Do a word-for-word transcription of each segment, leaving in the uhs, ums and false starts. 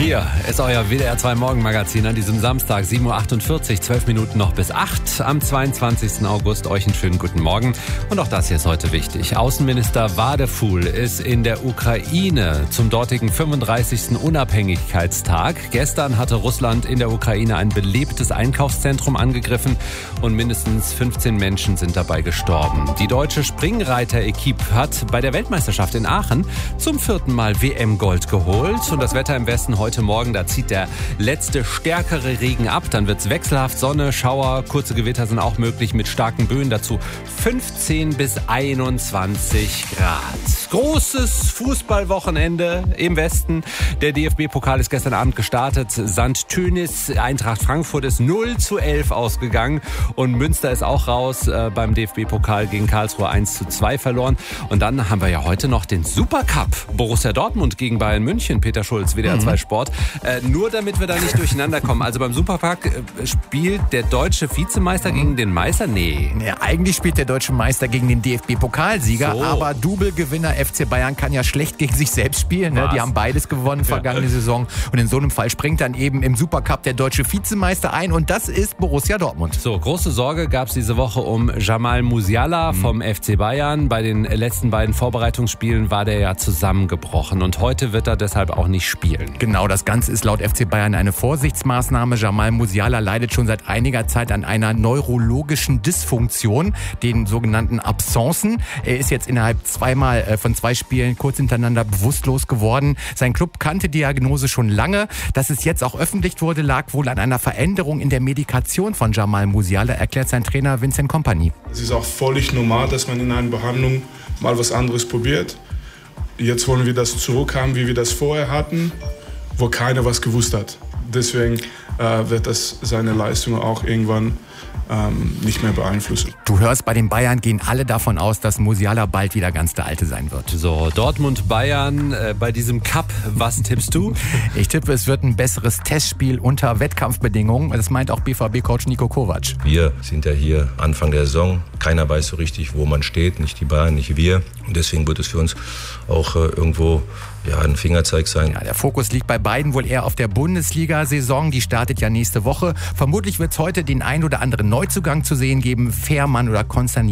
Hier ist euer W D R zwei Morgenmagazin an diesem Samstag, sieben Uhr achtundvierzig, zwölf Minuten noch bis acht. Am zweiundzwanzigsten August euch einen schönen guten Morgen. Und auch das hier ist heute wichtig. Außenminister Wadeful ist in der Ukraine zum dortigen fünfunddreißigsten Unabhängigkeitstag. Gestern hatte Russland in der Ukraine ein belebtes Einkaufszentrum angegriffen und mindestens fünfzehn Menschen sind dabei gestorben. Die deutsche Springreiter-Equipe hat bei der Weltmeisterschaft in Aachen zum vierten Mal W M-Gold geholt. Und das Wetter im Westen heute Morgen, da zieht der letzte stärkere Regen ab. Dann wird es wechselhaft, Sonne, Schauer, kurze Gewitter sind auch möglich mit starken Böen. Dazu fünfzehn bis einundzwanzig Grad. Großes Fußballwochenende im Westen. Der D F B-Pokal ist gestern Abend gestartet. Sankt Tönis, Eintracht Frankfurt ist null zu elf ausgegangen. Und Münster ist auch raus äh, beim D F B-Pokal gegen Karlsruhe eins zu zwei verloren. Und dann haben wir ja heute noch den Supercup. Borussia Dortmund gegen Bayern München. Peter Schulz, W D R zwei Sport. Äh, nur damit wir da nicht durcheinander kommen. Also beim Supercup äh, spielt der deutsche Vizemeister mhm. gegen den Meister? Nee. Ja, eigentlich spielt der deutsche Meister gegen den D F B-Pokalsieger. So. Aber Double-Gewinner F C Bayern kann ja schlecht gegen sich selbst spielen. Ne? Die haben beides gewonnen vergangene ja. Saison. Und in so einem Fall springt dann eben im Supercup der deutsche Vizemeister ein. Und das ist Borussia Dortmund. So, große Sorge gab es diese Woche um Jamal Musiala mhm. vom F C Bayern. Bei den letzten beiden Vorbereitungsspielen war der ja zusammengebrochen. Und heute wird er deshalb auch nicht spielen. Genau, das Ganze ist laut F C Bayern eine Vorsichtsmaßnahme. Jamal Musiala leidet schon seit einiger Zeit an einer neurologischen Dysfunktion, den sogenannten Absencen. Er ist jetzt innerhalb zweimal von zwei Spielen kurz hintereinander bewusstlos geworden. Sein Club kannte die Diagnose schon lange. Dass es jetzt auch öffentlich wurde, lag wohl an einer Veränderung in der Medikation von Jamal Musiala, erklärt sein Trainer Vincent Kompany. Es ist auch völlig normal, dass man in einer Behandlung mal was anderes probiert. Jetzt wollen wir das zurückhaben, wie wir das vorher hatten, wo keiner was gewusst hat. Deswegen äh, wird das seine Leistung auch irgendwann ähm, nicht mehr beeinflussen. Du hörst, bei den Bayern gehen alle davon aus, dass Musiala bald wieder ganz der Alte sein wird. So, Dortmund-Bayern äh, bei diesem Cup, was tippst du? Ich tippe, es wird ein besseres Testspiel unter Wettkampfbedingungen. Das meint auch B V B-Coach Niko Kovac. Wir sind ja hier Anfang der Saison. Keiner weiß so richtig, wo man steht. Nicht die Bayern, nicht wir. Und deswegen wird es für uns auch äh, irgendwo ja, ein Fingerzeig sein. Ja, der Fokus liegt bei beiden wohl eher auf der Bundesliga-Saison. Die startet ja nächste Woche. Vermutlich wird es heute den ein oder anderen Neuzugang zu sehen geben. Fährmann oder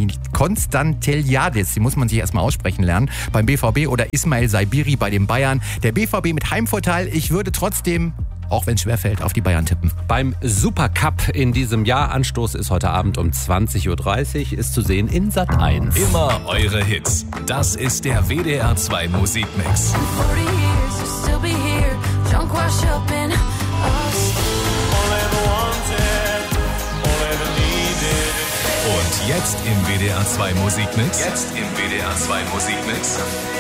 Konstanteliadis, die muss man sich erstmal aussprechen lernen, beim B V B, oder Ismail Saibiri bei den Bayern. Der B V B mit Heimvorteil. Ich würde trotzdem, auch wenn es schwerfällt, auf die Bayern tippen. Beim Supercup in diesem Jahr, Anstoß ist heute Abend um zwanzig Uhr dreißig, ist zu sehen in Sat eins. Immer eure Hits. Das ist der W D R zwei Musikmix. Und jetzt im W D R zwei Musikmix. Jetzt im W D R zwei Musikmix.